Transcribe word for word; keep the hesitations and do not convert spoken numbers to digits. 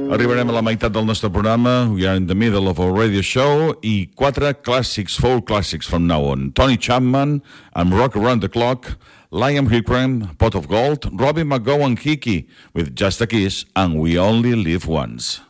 Arribarem a la meitat del nostre programa. We are in the middle of our radio show. I quatre clàssics, four classics from now on. Tony Chapman amb Rock Around the Clock, Liam Hickrem, Pot of Gold, Robbie McGowan Hickey with Just a Kiss, and We Only Live Once.